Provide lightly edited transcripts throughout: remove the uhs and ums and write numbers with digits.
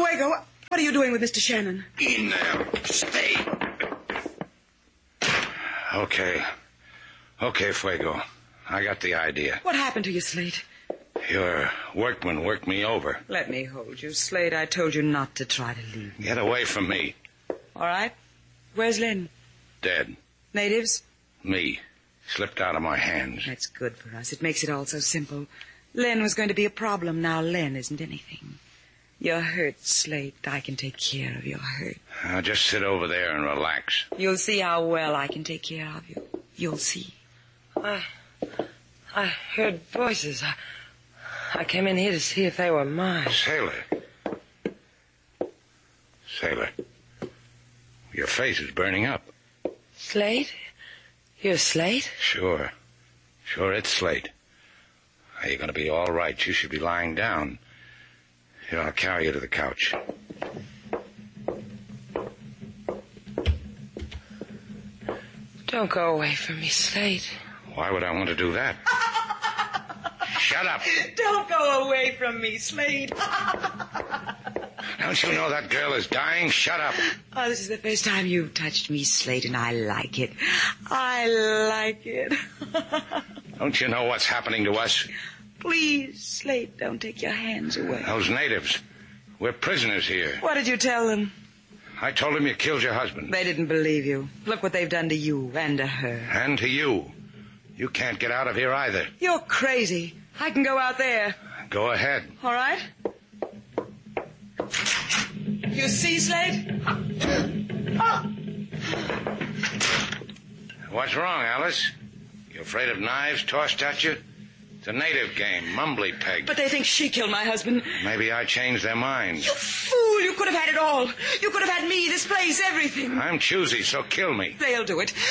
Fuego, what are you doing with Mr. Shannon? In there. Stay. Okay, Fuego. I got the idea. What happened to you, Slade? Your workman worked me over. Let me hold you, Slade. I told you not to try to leave. Get away from me. All right. Where's Len? Dead. Natives? Me. Slipped out of my hands. That's good for us. It makes it all so simple. Len was going to be a problem. Now Len isn't anything. You're hurt, Slade. I can take care of your hurt. Now just sit over there and relax. You'll see how well I can take care of you. You'll see. I heard voices. I came in here to see if they were mine. Sailor. Your face is burning up. Slade? You're Slade? Sure, it's Slade. You're going to be all right. You should be lying down. Here, I'll carry you to the couch. Don't go away from me, Slade. Why would I want to do that? Shut up. Don't go away from me, Slade. Don't you know that girl is dying? Shut up. Oh, this is the first time you've touched me, Slade, and I like it. I like it. Don't you know what's happening to us? Please, Slade, don't take your hands away. Those natives. We're prisoners here. What did you tell them? I told them you killed your husband. They didn't believe you. Look what they've done to you and to her. And to you. You can't get out of here either. You're crazy. I can go out there. Go ahead. All right? You see, Slade? What's wrong, Alice? You afraid of knives tossed at you? It's a native game, mumbly peg. But they think she killed my husband. Maybe I changed their minds. You fool! You could have had it all. You could have had me, this place, everything. I'm choosy, so kill me. They'll do it.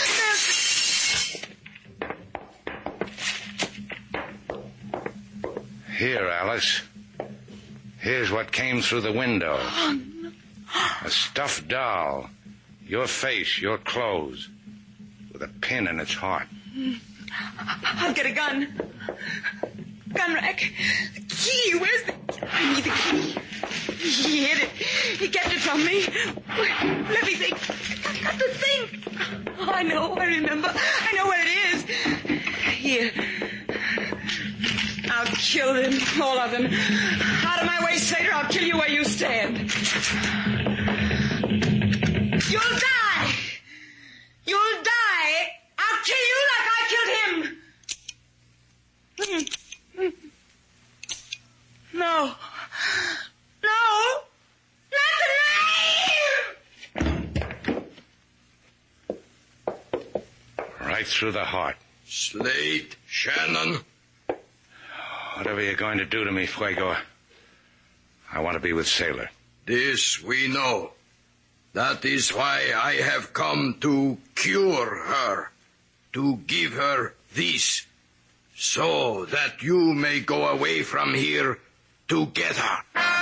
Here, Alice. Here's what came through the window. Oh, no. A stuffed doll. Your face, your clothes. With a pin in its heart. I'll get a gun. Gun rack. The key. Where's the key? I need the key. He hid it. He kept it from me. Let me think. I've got to think. Oh, I know. I remember. I know where it is. Here. I'll kill them. All of them. Out of my way, Slater. I'll kill you where you stand. You'll die. You'll die. I'll kill you like I killed him. No. No. Not Right through the heart. Slade, Shannon. Whatever you're going to do to me, Fuego, I want to be with Sailor. This we know. That is why I have come to cure her. To give her this. So that you may go away from here together.